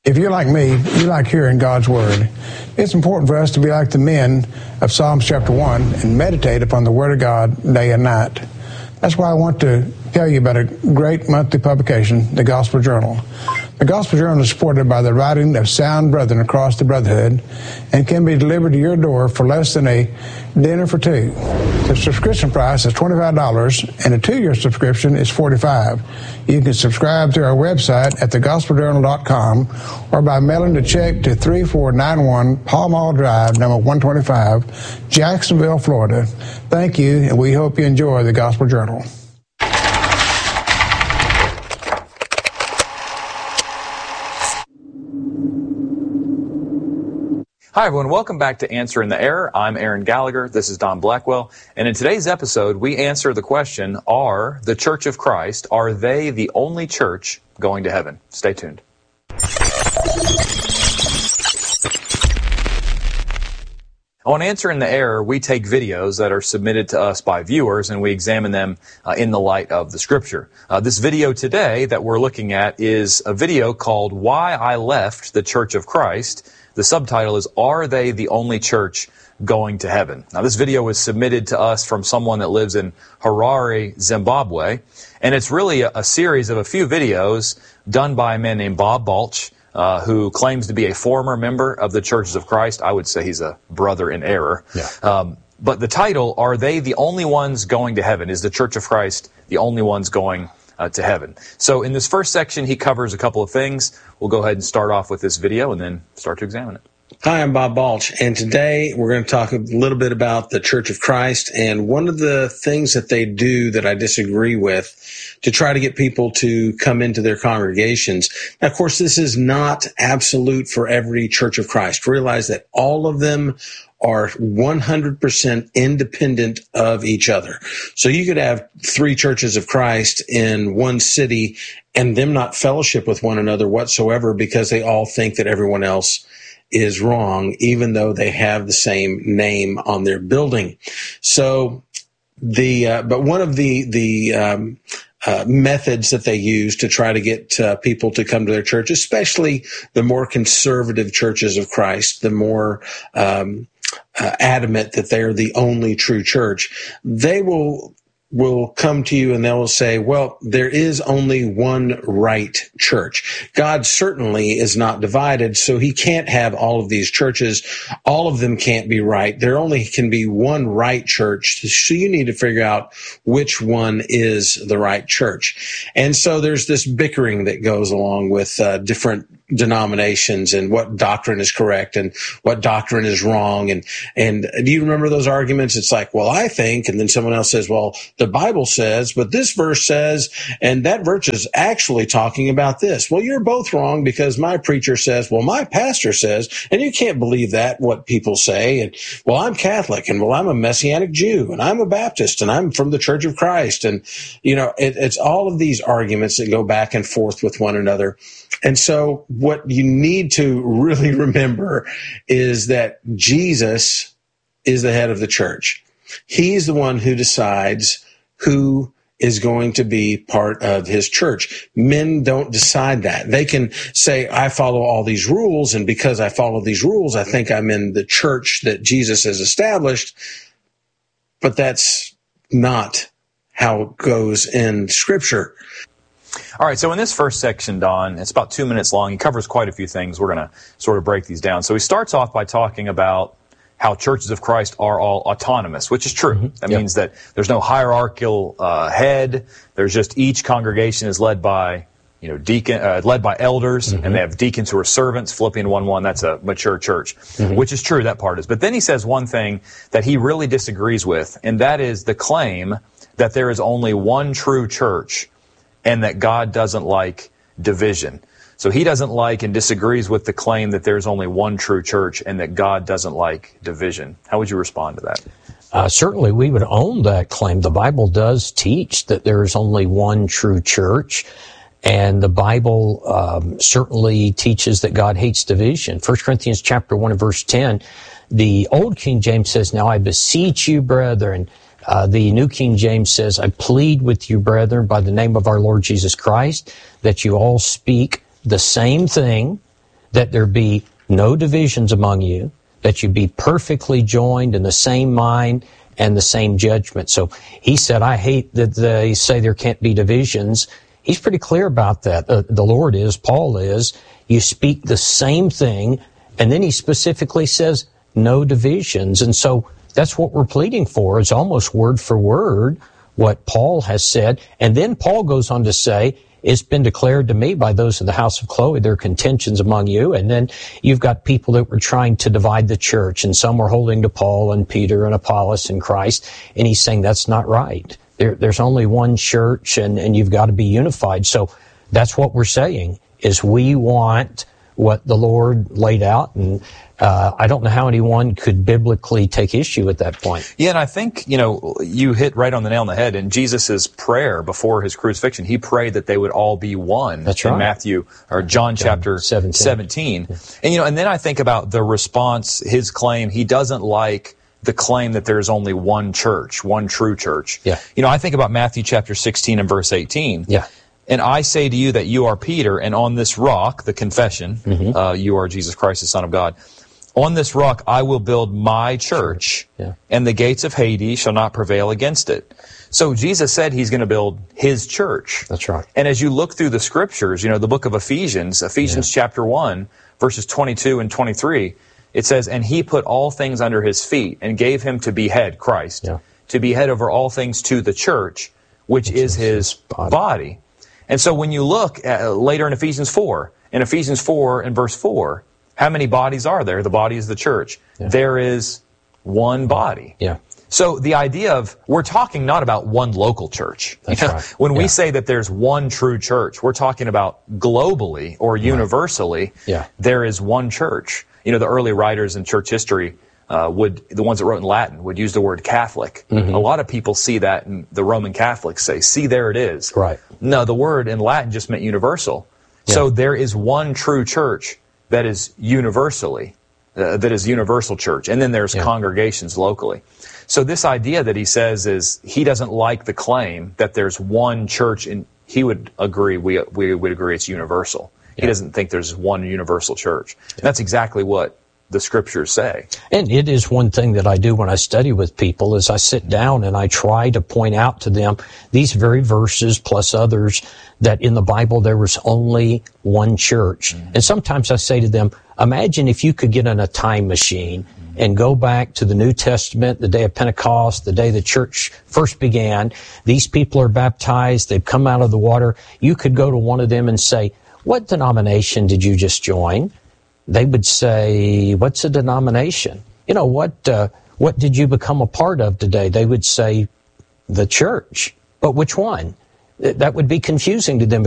If you're like me, you like hearing God's Word. It's important for us to be like the men of Psalms chapter 1 and meditate upon the Word of God day and night. That's why I want to tell you about a great monthly publication, the Gospel Journal. The Gospel Journal is supported by the writing of sound brethren across the brotherhood and can be delivered to your door for less than a dinner for two. The subscription price is $25 and a 2-year subscription is $45. You can subscribe through our website at thegospeljoural.com or by mailing a check to 3491 Pall Mall Drive, number 125, Jacksonville, Florida. Thank you, and we hope you enjoy the Gospel Journal. Hi, everyone. Welcome back to Answer in the Air. I'm Aaron Gallagher. This is Don Blackwell. And in today's episode, we answer the question, are the Church of Christ, are they the only church going to heaven? Stay tuned. On Answer in the Air, we take videos that are submitted to us by viewers and we examine them in the light of the Scripture. This video today that we're looking at is a video called Why I Left the Church of Christ. The subtitle is, Are They the Only Church Going to Heaven? Now, this video was submitted to us from someone that lives in Harare, Zimbabwe, and it's really a series of a few videos done by a man named Bob Balch, who claims to be a former member of the Churches of Christ. I would say he's a brother in error. Yeah. But the title, Are They the Only Ones Going to Heaven? Is the Church of Christ the only ones going to heaven? So in this first section, he covers a couple of things. We'll go ahead and start off with this video and then start to examine it. Hi, I'm Bob Balch, and today we're going to talk a little bit about the Church of Christ, and one of the things that they do that I disagree with to try to get people to come into their congregations. Now, of course, this is not absolute for every Church of Christ. Realize that all of them are 100% independent of each other. So you could have 3 Churches of Christ in one city and them not fellowship with one another whatsoever because they all think that everyone else is wrong, even though they have the same name on their building. So but one of the methods that they use to try to get people to come to their church, especially the more conservative Churches of Christ, the more adamant that they're the only true church, they will come to you and they will say, well, there is only one right church. God certainly is not divided, so he can't have all of these churches. All of them can't be right. There only can be one right church. So you need to figure out which one is the right church. And so there's this bickering that goes along with different denominations and what doctrine is correct and what doctrine is wrong. And do you remember those arguments? It's like, well, I think, and then someone else says, well, the Bible says, but this verse says, and that verse is actually talking about this. Well, you're both wrong because my preacher says, well, my pastor says, and you can't believe that, what people say. And well, I'm Catholic, and well, I'm a Messianic Jew, and I'm a Baptist, and I'm from the Church of Christ. And, it's all of these arguments that go back and forth with one another. And so what you need to really remember is that Jesus is the head of the church. He's the one who decides who is going to be part of his church. Men don't decide that. They can say, I follow all these rules, and because I follow these rules, I think I'm in the church that Jesus has established. But that's not how it goes in Scripture. All right, so in this first section, Don, it's about 2 minutes long. He covers quite a few things. We're going to sort of break these down. So he starts off by talking about how Churches of Christ are all autonomous, which is true. Mm-hmm. That means that there's no hierarchical head. There's just each congregation is led by, led by elders, and they have deacons who are servants. Philippians 1:1, that's a mature church, which is true. That part is. But then he says one thing that he really disagrees with, and that is the claim that there is only one true church and that God doesn't like division. So he doesn't like and disagrees with the claim that there's only one true church and that God doesn't like division. How would you respond to that? Certainly we would own that claim. The Bible does teach that there is only one true church, and the Bible certainly teaches that God hates division. 1 Corinthians chapter 1 and verse 10, the Old King James says, now I beseech you, brethren. The New King James says, I plead with you, brethren, by the name of our Lord Jesus Christ, that you all speak the same thing, that there be no divisions among you, that you be perfectly joined in the same mind and the same judgment. So he said, I hate that they say there can't be divisions. He's pretty clear about that. The Lord is, Paul is. You speak the same thing, and then he specifically says no divisions. And so that's what we're pleading for. It's almost word for word what Paul has said. And then Paul goes on to say, it's been declared to me by those of the house of Chloe, there are contentions among you. And then you've got people that were trying to divide the church, and some were holding to Paul and Peter and Apollos and Christ. And he's saying that's not right. There's only one church, and you've got to be unified. So that's what we're saying, is we want what the Lord laid out, and I don't know how anyone could biblically take issue at that point. Yeah, and I think, you hit right on the nail on the head. In Jesus' prayer before his crucifixion, he prayed that they would all be one. That's right. In Matthew, or John chapter 17. And, and then I think about the response, his claim, he doesn't like the claim that there's only one church, one true church. Yeah. I think about Matthew chapter 16 and verse 18. Yeah. And I say to you that you are Peter, and on this rock, the confession, you are Jesus Christ, the Son of God. On this rock I will build my church, and the gates of Hades shall not prevail against it. So Jesus said he's going to build his church. That's right. And as you look through the scriptures, the book of Ephesians chapter 1, verses 22 and 23, it says, and he put all things under his feet and gave him to be head, Christ, to be head over all things to the church, which is his body. And so when you look at, later in Ephesians 4 and verse 4, how many bodies are there? The body is the church. There is one body. So the idea of, we're talking not about one local church. That's right. When we say that there's one true church, we're talking about globally or universally, there is one church. The early writers in church history the ones that wrote in Latin, would use the word Catholic. A lot of people see that, and the Roman Catholics say, see, there it is. Right. No, the word in Latin just meant universal. So there is one true church that is universally, that is universal church. And then there's congregations locally. So this idea that he says is, he doesn't like the claim that there's one church, and he would agree, we would agree it's universal. He doesn't think there's one universal church. And that's exactly what the scriptures say. And it is one thing that I do when I study with people, is I sit down and I try to point out to them these very verses plus others that in the Bible there was only one church. And sometimes I say to them, imagine if you could get in a time machine and go back to the New Testament, the day of Pentecost, the day the church first began. These people are baptized, they've come out of the water. You could go to one of them and say, what denomination did you just join? They would say, what's a denomination? What did you become a part of today? They would say, the church. But which one? That would be confusing to them.